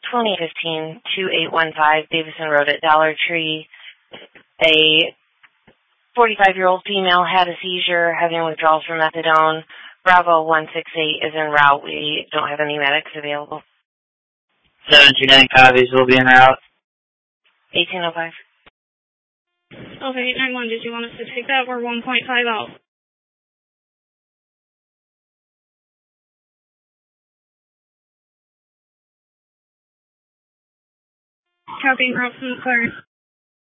2015-2815 Davison Road at Dollar Tree. A 45-year-old female had a seizure, having withdrawals from methadone. Bravo 168 is en route. We don't have any medics available. 729 copies will be en route. 1805. Okay, 891, did you want us to take that? We're 1.5 out. Copy, route from the clear.